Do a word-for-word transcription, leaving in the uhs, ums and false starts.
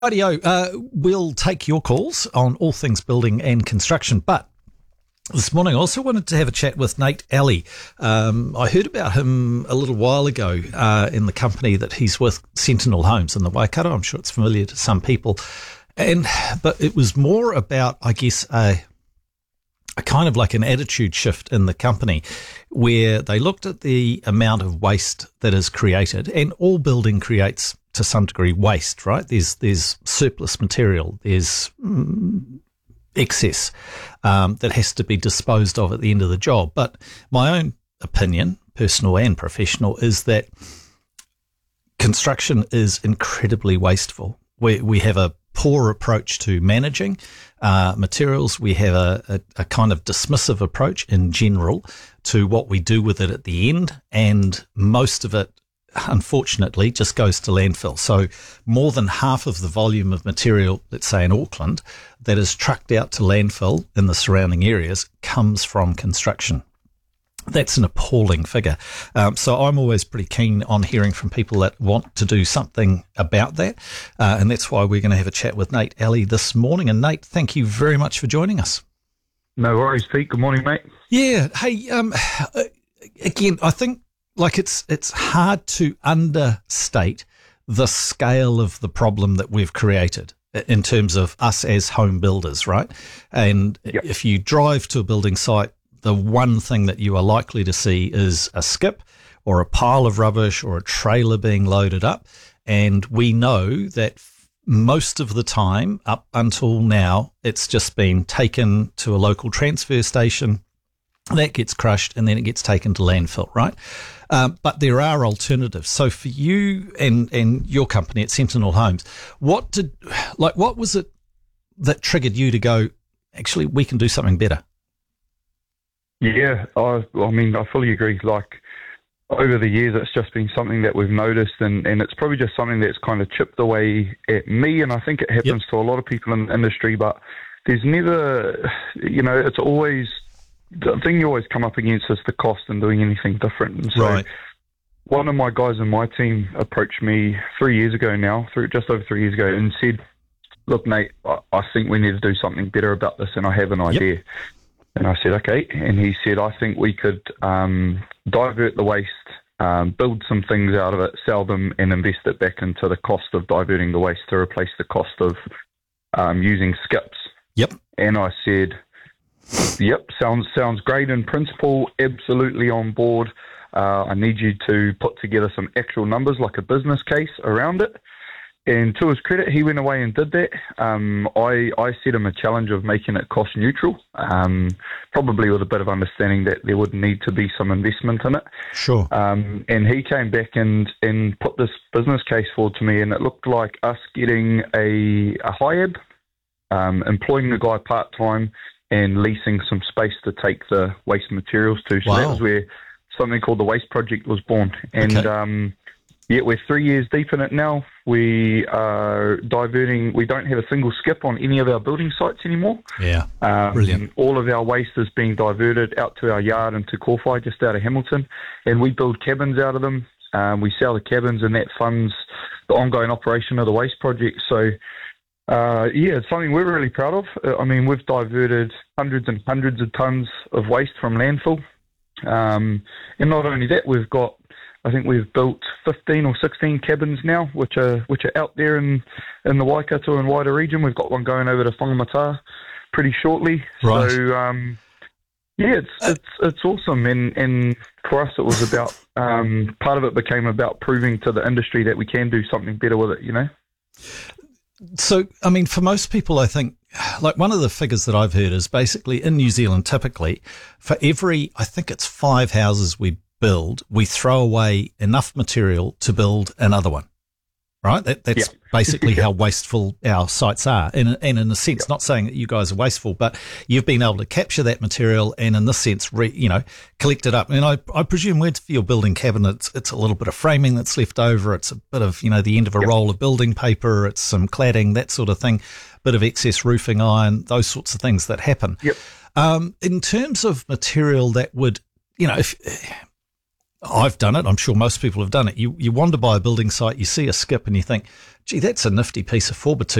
Rightio, uh, we'll take your calls on all things building and construction, but this morning I also wanted to have a chat with Nate Alley. Um, I heard about him a little while ago uh, in the company that he's with, Sentinel Homes in the Waikato. I'm sure it's familiar to some people. and But it was more about, I guess, a, a kind of like an attitude shift in the company where they looked at the amount of waste that is created, and all building creates to some degree waste, right? There's there's surplus material, there's mm, excess um, that has to be disposed of at the end of the job. But my own opinion, personal and professional, is that construction is incredibly wasteful. We we have a poor approach to managing uh, materials. We have a, a, a kind of dismissive approach in general to what we do with it at the end, and most of it, unfortunately, just goes to landfill. So more than half of the volume of material, let's say in Auckland, that is trucked out to landfill in the surrounding areas comes from construction. That's an appalling figure. Um, so I'm always pretty keen on hearing from people that want to do something about that. Uh, and that's why we're going to have a chat with Nate Alley this morning. And Nate, thank you very much for joining us. No worries, Pete. Good morning, mate. Yeah. Hey, um, again, I think like it's it's hard to understate the scale of the problem that we've created in terms of us as home builders, right? And yep. If you drive to a building site, the one thing that you are likely to see is a skip or a pile of rubbish or a trailer being loaded up. And we know that most of the time, up until now, it's just been taken to a local transfer station. That gets crushed and then it gets taken to landfill, right? Um, but there are alternatives. So for you and, and your company at Sentinel Homes, what did, like, what was it that triggered you to go, actually, we can do something better? Yeah, I, I mean, I fully agree. Like, over the years, it's just been something that we've noticed, and, and it's probably just something that's kind of chipped away at me, and I think it happens yep. to a lot of people in the industry, but there's never, you know, it's always, the thing you always come up against is the cost in doing anything different. And so right. One of my guys in my team approached me three years ago now, through just over three years ago, and said, look, Nate, I, I think we need to do something better about this, and I have an idea. Yep. And I said, okay. And he said, I think we could um, divert the waste, um, build some things out of it, sell them, and invest it back into the cost of diverting the waste to replace the cost of um, using skips. Yep. And I said, yep, sounds sounds great in principle, absolutely on board. Uh, I need you to put together some actual numbers, like a business case around it. And to his credit, he went away and did that. Um, I, I set him a challenge of making it cost neutral, um, probably with a bit of understanding that there would need to be some investment in it. Sure. Um, and he came back and, and put this business case forward to me, and it looked like us getting a, a HIAB, um, employing the guy part-time, and leasing some space to take the waste materials to. So wow. That was where something called the Waste Project was born. And okay. um, yeah, we're three years deep in it now. We are diverting, we don't have a single skip on any of our building sites anymore. Yeah, um, brilliant. All of our waste is being diverted out to our yard into Kōwhai, just out of Hamilton, and we build cabins out of them. Um, we sell the cabins, and that funds the ongoing operation of the Waste Project. So, uh, yeah, it's something we're really proud of. Uh, I mean, we've diverted hundreds and hundreds of tonnes of waste from landfill. Um, and not only that, we've got, I think we've built fifteen or sixteen cabins now, which are which are out there in, in the Waikato and wider region. We've got one going over to Whangamata pretty shortly. Right. So, um, yeah, it's it's it's awesome. And, and for us, it was about, um, part of it became about proving to the industry that we can do something better with it, you know? So, I mean, for most people, I think, like one of the figures that I've heard is basically in New Zealand, typically, for every, I think it's five houses we build, we throw away enough material to build another one, right? That, that's yeah. basically yeah. how wasteful our sites are. And, and in a sense, yeah. not saying that you guys are wasteful, but you've been able to capture that material and in this sense, re, you know, collect it up. And I, I presume with your building cabinets, it's a little bit of framing that's left over. It's a bit of, you know, the end of a yeah. roll of building paper. It's some cladding, that sort of thing, bit of excess roofing iron, those sorts of things that happen. Yep. Um, in terms of material that would, you know, if I've done it. I'm sure most people have done it. You you wander by a building site, you see a skip, and you think, gee, that's a nifty piece of four by two